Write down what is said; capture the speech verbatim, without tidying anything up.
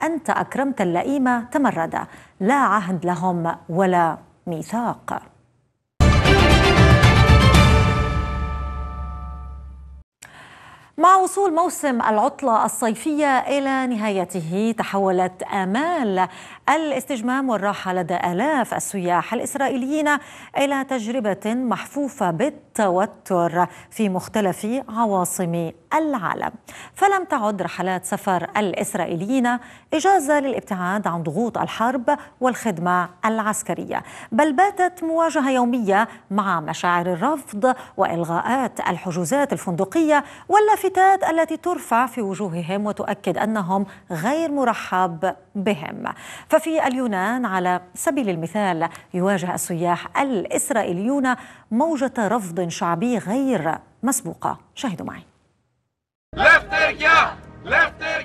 أنت أكرمت اللئيم تمردا، لا عهد لهم ولا ميثاق. مع وصول موسم العطلة الصيفية إلى نهايته، تحولت آمال الاستجمام والراحة لدى آلاف السياح الإسرائيليين إلى تجربة محفوفة بالتوتر في مختلف عواصم العالم. فلم تعد رحلات سفر الإسرائيليين إجازة للابتعاد عن ضغوط الحرب والخدمة العسكرية، بل باتت مواجهة يومية مع مشاعر الرفض وإلغاءات الحجوزات الفندقية واللافتات التي ترفع في وجوههم وتؤكد أنهم غير مرحب بهم. ففي اليونان على سبيل المثال يواجه السياح الإسرائيليون موجة رفض شعبي غير مسبوقة. شاهدوا معي.